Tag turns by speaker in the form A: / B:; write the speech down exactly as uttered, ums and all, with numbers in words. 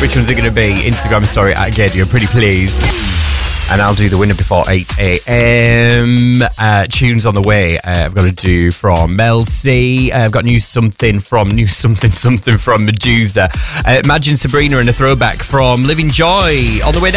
A: which one's it going to be? Instagram story at Gadio, pretty please. And I'll do the winner before eight a.m. Uh, tunes on the way. Uh, I've got to do from Mel C. Uh, I've got new something from new something something from Medusa. Uh, Imagine Sabrina and a throwback from Living Joy on the way now.